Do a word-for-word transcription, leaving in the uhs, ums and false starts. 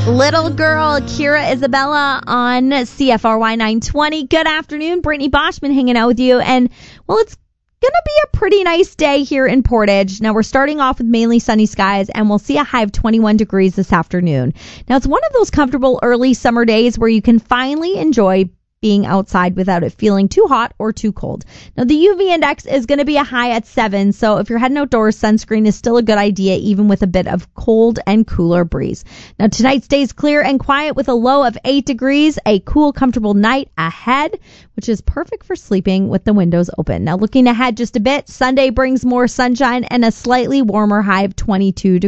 Little Girl, Kira Isabella on C F R Y nine twenty. Good afternoon. Brittany Boschman hanging out with you. And, well, it's going to be a pretty nice day here in Portage. Now, we're starting off with mainly sunny skies, and we'll see a high of twenty-one degrees this afternoon. Now, it's one of those comfortable early summer days where you can finally enjoy being outside without it feeling too hot or too cold. Now, the U V index is going to be a high at seven, so if you're heading outdoors, sunscreen is still a good idea, even with a bit of cold and cooler breeze. Now, tonight stays clear and quiet with a low of eight degrees, a cool, comfortable night ahead, which is perfect for sleeping with the windows open. Now, looking ahead just a bit, Sunday brings more sunshine and a slightly warmer high of twenty-two degrees.